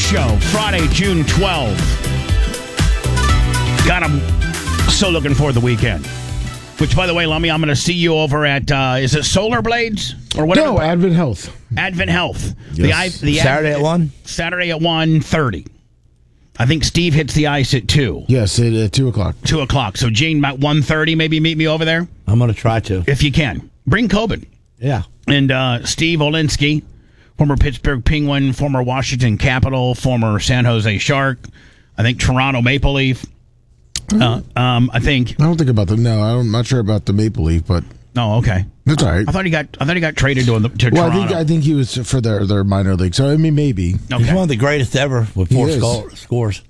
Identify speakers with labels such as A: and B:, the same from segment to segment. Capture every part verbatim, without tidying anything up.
A: Show, Friday, June twelfth. God, I'm so looking forward to the weekend. Which, by the way, Lummy, I'm going to see you over at, uh, is it Solar Blades? Or whatever?
B: No, Advent Health.
A: Advent Health.
B: Yes.
A: The, the
C: Saturday at one?
A: Saturday at one thirty. I think Steve hits the ice at two.
B: Yes, at uh, two o'clock.
A: two o'clock. So, Gene, about one thirty, maybe meet me over there?
C: I'm going to try to.
A: If you can. Bring Coben.
C: Yeah.
A: And uh, Steve Olinsky, former Pittsburgh Penguin, former Washington Capital, former San Jose Shark, I think Toronto Maple Leaf. Uh, um, I think.
B: I don't think about the no. I'm not sure about the Maple Leaf, but
A: Oh, okay.
B: that's all right.
A: I thought he got. I thought he got traded to, to
B: well,
A: Toronto.
B: I think I think he was for their their minor league. So I mean, maybe.
A: Okay.
C: He's one of the greatest ever with four
B: He is.
C: sco- scores.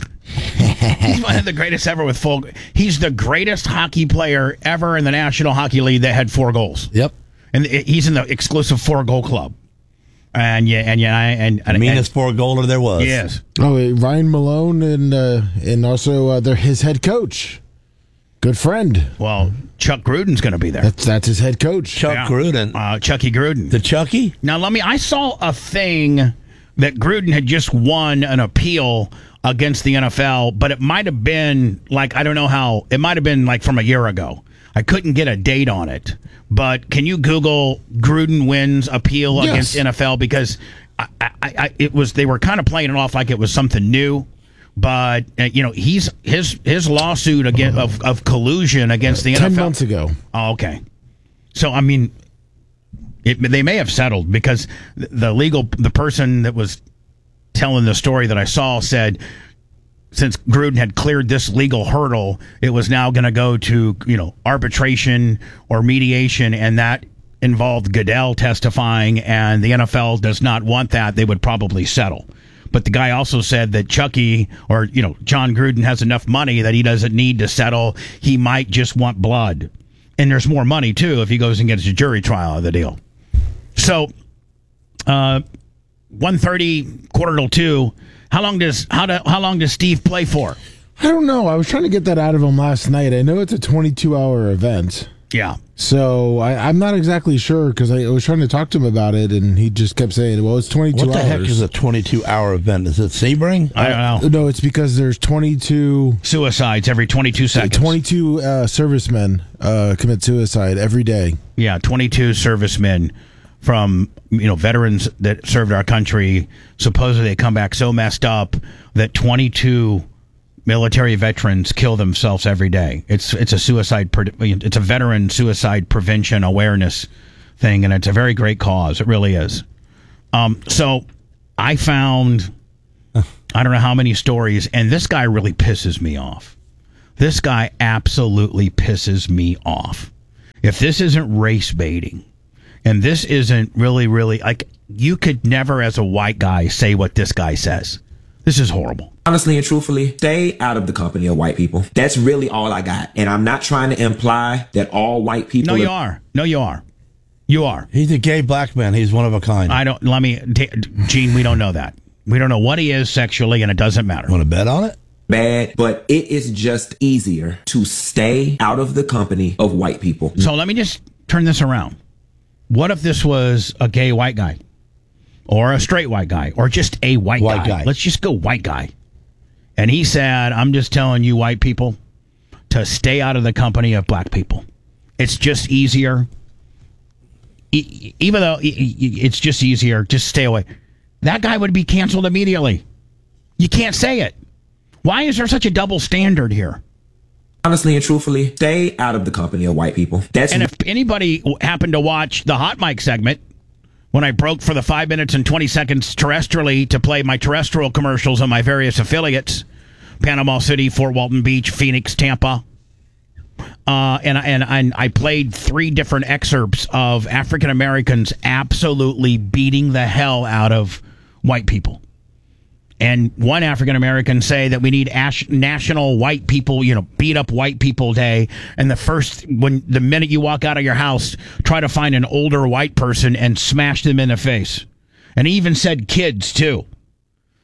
A: He's one of the greatest ever with full. He's the greatest hockey player ever in the National Hockey League that had four goals.
C: Yep.
A: And he's in the exclusive four goal club. And yeah, and yeah, and, and
C: Meanest four goaler there was.
A: Yes.
B: Oh, uh, Ryan Malone and uh, and also uh, their his head coach, good friend.
A: Well, Chuck Gruden's going to be there.
B: That's that's his head coach.
C: Chuck
A: Yeah.
C: Gruden.
A: Uh, Chucky Gruden.
C: The Chucky?
A: Now, let me. I saw a thing that Gruden had just won an appeal against the N F L, but it might have been like I don't know how. It might have been like from a year ago. I couldn't get a date on it. But can you Google Gruden wins appeal
B: Yes.
A: against N F L? Because I, I, I, it was they were kind of playing it off like it was something new. But uh, you know, he's his his lawsuit against of, of collusion against the
B: Ten
A: N F L
B: months ago.
A: Oh, okay. So I mean, it, they may have settled because the legal the person that was telling the story that I saw said since Gruden had cleared this legal hurdle, it was now going to go to, you know, arbitration or mediation, and that involved Goodell testifying, and the N F L does not want that. They would probably settle. But the guy also said that Chucky or, you know, John Gruden has enough money that he doesn't need to settle. He might just want blood. And there's more money, too, if he goes and gets a jury trial of the deal. So, uh, one thirty, quarter till two. How long does how do, how long does Steve play for?
B: I don't know. I was trying to get that out of him last night. I know it's a twenty-two hour event.
A: Yeah.
B: So I, I'm not exactly sure because I, I was trying to talk to him about it, and he just kept saying, "Well, it's twenty-two
C: What the
B: hours."
C: heck is a twenty-two hour event? Is it Sebring?
A: I don't know.
B: No, it's because there's twenty-two,
A: Suicides every twenty-two seconds.
B: twenty-two uh, servicemen uh, commit suicide every day.
A: Yeah, twenty-two servicemen from, you know, veterans that served our country. Supposedly they come back so messed up that twenty-two military veterans kill themselves every day. It's it's a suicide. Pre- it's a veteran suicide prevention awareness thing, and it's a very great cause. It really is. Um, so I found I don't know how many stories, and this guy really pisses me off. This guy absolutely pisses me off. If this isn't race baiting, and this isn't really, really, like, you could never, as a white guy, say what this guy says. This is horrible.
D: Honestly and truthfully, stay out of the company of white people. That's really all I got. And I'm not trying to imply that all white people...
A: No, you are. No, you are. You are.
C: He's a gay black man. He's one of a kind.
A: I don't, let me, t- Gene, we don't know that. We don't know what he is sexually, and it doesn't matter.
C: Want to bet on it?
D: bad, but it is just easier to stay out of the company of white people.
A: So let me just turn this around. What if this was a gay white guy? Or a straight white guy? Or just a white,
C: White
A: guy?
C: guy.
A: Let's just go white guy. And he said, I'm just telling you white people to stay out of the company of black people. It's just easier. E- even though e- e- it's just easier, just stay away. That guy would be canceled immediately. You can't say it. Why is there such a double standard here?
D: Honestly and truthfully, stay out of the company of white people. That's
A: And if anybody happened to watch the Hot Mic segment, when I broke for the five minutes and twenty seconds terrestrially to play my terrestrial commercials on my various affiliates, Panama City, Fort Walton Beach, Phoenix, Tampa, uh, and, and, and I played three different excerpts of African Americans absolutely beating the hell out of white people. And one African American say that we need Ash- National White People, you know, beat up white people day. And the first, when the minute you walk out of your house, try to find an older white person and smash them in the face. And he even said kids too.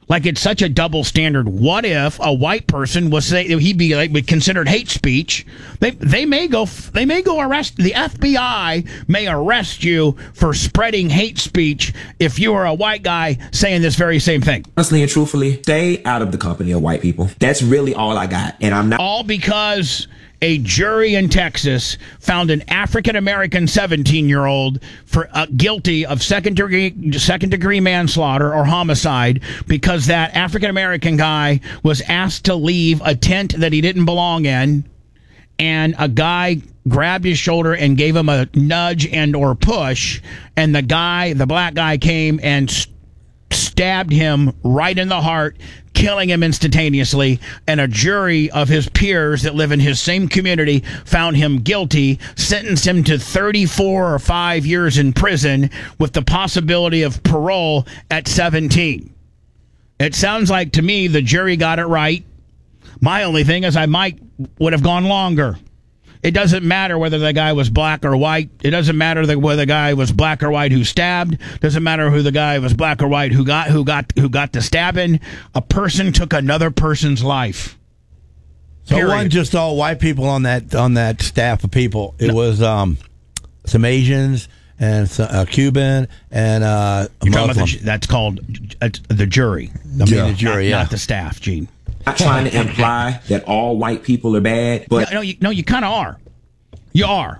A: Like it's such a double standard. What if a white person was say he'd be like considered hate speech? They they may go they may go arrest the F B I may arrest you for spreading hate speech if you are a white guy saying this very same thing.
D: Honestly and truthfully, stay out of the company of white people. That's really all I got, and I'm not
A: all because a jury in Texas found an African-American seventeen-year-old for uh, guilty of second-degree second-degree manslaughter or homicide because that African-American guy was asked to leave a tent that he didn't belong in, and a guy grabbed his shoulder and gave him a nudge and or push, and the guy, the black guy, came and st- stabbed him right in the heart, killing him instantaneously, and a jury of his peers that live in his same community found him guilty, sentenced him to thirty-four or five years in prison with the possibility of parole at seventeen. It sounds like to me the jury got it right. My only thing is I might would have gone longer. It doesn't matter whether the guy was black or white. It doesn't matter that whether the guy was black or white who stabbed. Doesn't matter who the guy was black or white who got who got who got the stabbing. A person took another person's life.
C: So it
A: Period.
C: wasn't just all white people on that on that staff of people. It
A: No.
C: was um, some Asians and some, uh, Cuban and uh, a
A: You're talking about
C: Muslim.
A: the, that's called uh, the jury.
C: I mean,
B: Yeah.
C: the jury,
A: not,
C: yeah.
A: not the staff, Gene.
D: not trying to imply that all white people are bad, but
A: No, no, you, no, you kind of are. You are.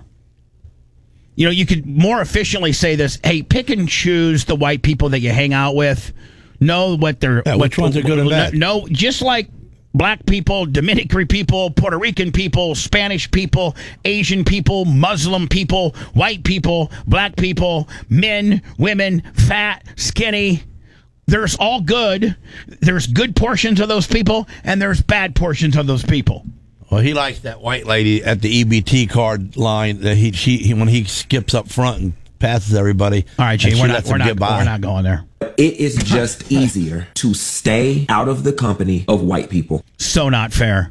A: You know, you could more efficiently say this. Hey, pick and choose the white people that you hang out with. Know what they're.
C: Yeah,
A: what,
C: which ones are good and bad.
A: No, just like black people, Dominican people, Puerto Rican people, Spanish people, Asian people, Muslim people, white people, black people, men, women, fat, skinny. There's all good. There's good portions of those people, and there's bad portions of those people.
C: Well, he likes that white lady at the E B T card line that he she he, when he skips up front and passes everybody.
A: All right, Gene,
C: and she
A: we're not,
C: lets
A: we're,
C: him
A: not,
C: get by.
A: we're not going there.
D: it is just easier to stay out of the company of white people.
A: So not fair.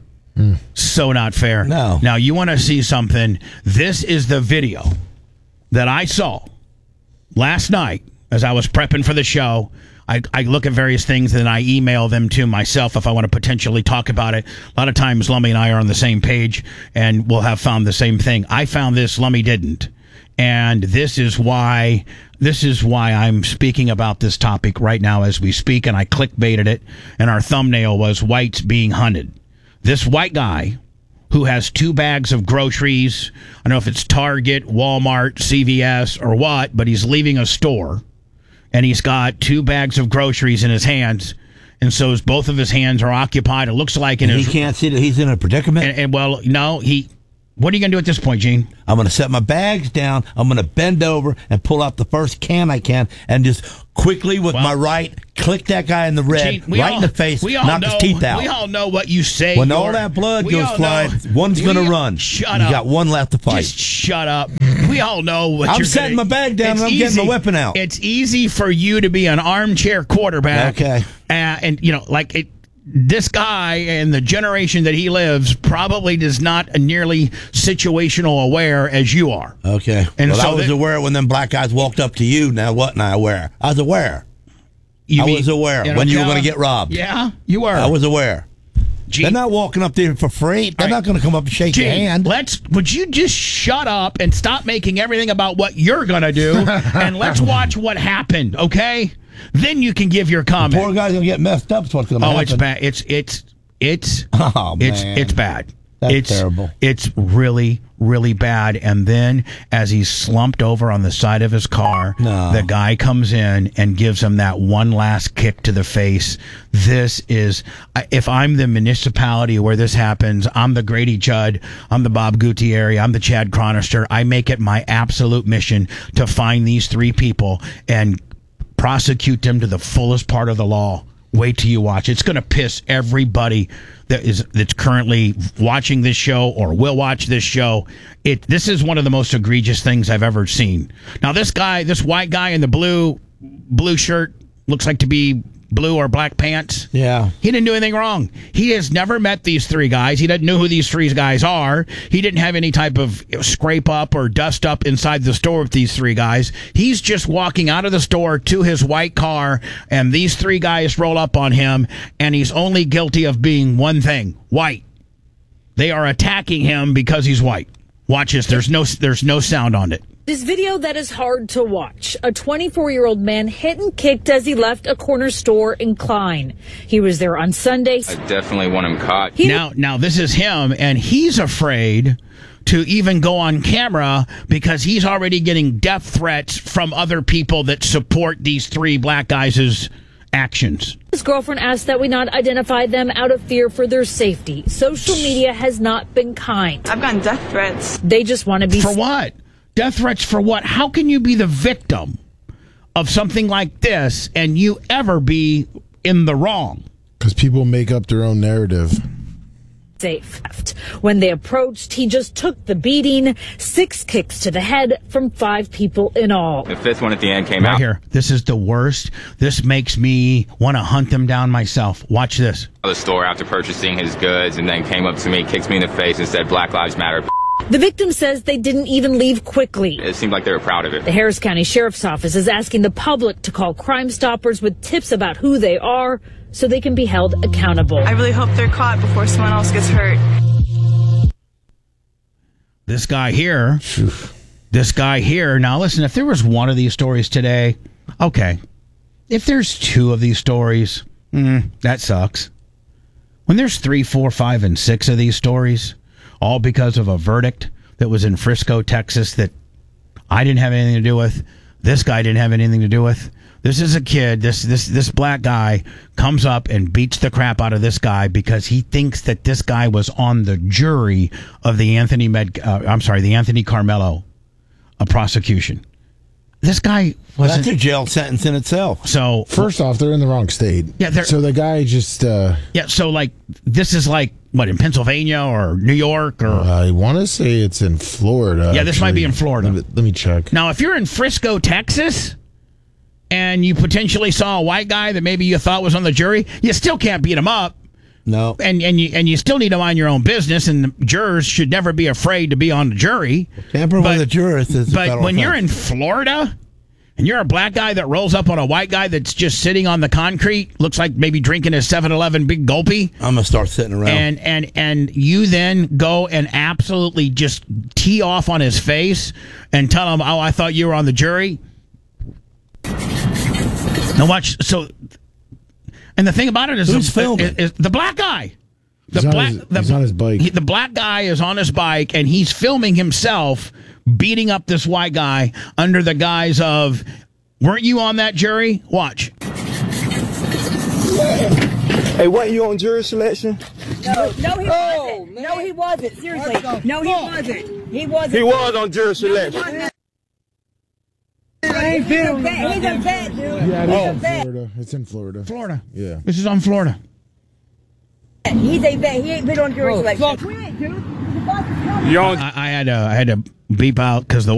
A: So not fair.
C: No.
A: Now, you want to see something? This is the video that I saw last night as I was prepping for the show. I, I look at various things and I email them to myself if I want to potentially talk about it. A lot of times Lummy and I are on the same page and we'll have found the same thing. I found this, Lummy didn't. And this is why this is why I'm speaking about this topic right now as we speak, and I clickbaited it, and our thumbnail was whites being hunted. This white guy who has two bags of groceries, I don't know if it's Target, Walmart, C V S, or what, but he's leaving a store. And he's got two bags of groceries in his hands, and so his, both of his hands are occupied. It looks like in
C: And he
A: his
C: can't see that he's in a predicament.
A: and, and well, no, he. What are you gonna do at this point, Gene?
C: I'm going to set my bags down. I'm going to bend over and pull out the first can I can, and just quickly with
A: Well,
C: my right click that guy in the red,
A: Gene, we
C: right
A: all-
C: in the face,
A: we all
C: knock
A: know,
C: his teeth out.
A: We all know what you say.
C: When all
A: you're-
C: that blood
A: we
C: goes
A: all
C: flying,
A: know-
C: one's going
A: we-
C: to run.
A: Shut
C: you
A: up.
C: got one left to fight.
A: Just shut up. We all know what
C: I'm
A: you're
C: setting
A: gonna,
C: my bag down
A: It's
C: and I'm getting my weapon out.
A: It's easy for you to be an armchair quarterback.
C: Okay.
A: Uh, and, you know, like it. This guy and the generation that he lives probably is not nearly situational aware as you are.
C: Okay.
A: And
C: well,
A: so
C: I was
A: that-
C: aware when them black guys walked up to you. Now wasn't I aware? I was aware.
A: You
C: I was aware when you were gonna get robbed.
A: Yeah, you were.
C: I was aware.
A: Gene,
C: They're not walking up there for free. They're
A: All right.
C: not going to come up and shake
A: Gene,
C: your hand.
A: let's. Would you just shut up and stop making everything about what you're gonna do, and let's watch what happened, okay? Then you can give your comment.
C: Poor guy's going to get messed up. Is what's going to
A: Oh,
C: happen.
A: it's bad. It's it's it's
C: Oh,
A: it's
C: man.
A: it's bad.
C: That's
A: it's
C: terrible.
A: It's really really bad. And then as he's slumped over on the side of his car,
C: No.
A: the guy comes in and gives him that one last kick to the face. This is I- if I'm the municipality where this happens, I'm the Grady Judd, I'm the Bob Gutierrez, I'm the Chad Chronister. I make it my absolute mission to find these three people and prosecute them to the fullest part of the law. Wait till you watch. It's going to piss everybody that is that's currently watching this show or will watch this show. It this is one of the most egregious things I've ever seen. Now this guy, this white guy in the blue blue shirt looks like to be blue or black pants.
C: Yeah.
A: He didn't do anything wrong. He has never met these three guys. He doesn't know who these three guys are. He didn't have any type of scrape up or dust up inside the store with these three guys. He's just walking out of the store to his white car, and these three guys roll up on him, and he's only guilty of being one thing: white. They are attacking him because he's white. Watch this. There's no, there's no sound on it.
E: This video that is hard to watch. A twenty-four-year-old man hit and kicked as he left a corner store in Klein. He was there on Sunday.
F: I definitely want him caught.
E: He
A: Now, now this is him, and he's afraid to even go on camera because he's already getting death threats from other people that support these three black guys' actions.
E: His girlfriend asked that we not identify them out of fear for their safety. Social media has not been kind.
G: I've gotten death threats.
E: They just want to be...
A: For what? Death threats for what? How can you be the victim of something like this and you ever be in the wrong?
B: Because people make up their own narrative.
E: safe. When they approached, he just took the beating, six kicks to the head from five people in all.
F: The fifth one at the end came
A: Right
F: out.
A: here. This is the worst. This makes me want to hunt them down myself. Watch this.
F: The store after purchasing his goods and then came up to me, kicked me in the face and said, "Black Lives Matter."
E: The victim says they didn't even leave quickly.
F: It seemed like they were proud of it.
E: The Harris County Sheriff's Office is asking the public to call Crime Stoppers with tips about who they are so they can be held accountable.
G: I really hope they're caught before someone else gets hurt.
A: This guy here, this guy here. Now, listen, if there was one of these stories today, okay. If there's two of these stories, mm, that sucks. When there's three, four, five, and six of these stories, all because of a verdict that was in Frisco, Texas, that I didn't have anything to do with, this guy didn't have anything to do with. This is a kid, this this this black guy comes up and beats the crap out of this guy because he thinks that this guy was on the jury of the Anthony Med, uh, I'm sorry, the Anthony Carmelo uh, prosecution. This guy wasn't.
C: That's a jail sentence in itself.
A: So
B: First off, they're in the wrong state.
A: Yeah, they're-
B: so the guy just, uh,
A: yeah, so like this is like what, in Pennsylvania or New York or
B: I want to say it's in Florida.
A: Yeah, this might be
B: actually.
A: in Florida.
B: Let me, let me check.
A: Now, if you're in Frisco, Texas, and you potentially saw a white guy that maybe you thought was on the jury, you still can't beat him up.
C: No.
A: And and you and you still need to mind your own business, and the jurors should never be afraid to be on the jury.
C: Tampering
A: But-
C: with the jurors is a
A: But
C: federal
A: when you're in
C: offense.
A: Florida and you're a black guy that rolls up on a white guy that's just sitting on the concrete, looks like maybe drinking his seven eleven Big Gulpy,
C: I'm gonna start sitting around.
A: and and and you then go and absolutely just tee off on his face and tell him, "Oh, I thought you were on the jury." Now watch. So, and the thing about it is,
C: Who's
A: the,
C: filming?
A: is, is the black guy. The
B: He's on
A: black.
B: his-
A: the,
B: he's on his bike.
A: he- the black guy is on his bike and he's filming himself beating up this white guy under the guise of, "Weren't you on that jury?" Watch.
H: Hey, wasn't you on jury selection?
I: No, no, he wasn't. No, he wasn't. Seriously, no, he wasn't. He wasn't.
H: He was on jury selection.
I: He's a vet. He's a vet, dude.
B: Yeah,
I: He's a
B: it's in
I: vet.
B: Florida. It's in Florida.
A: Florida.
B: Yeah.
A: This is on Florida.
I: He's a vet. He ain't been on jury selection. We ain't, dude. The boss is coming.
H: You on
A: I, I had to I had to beep out because the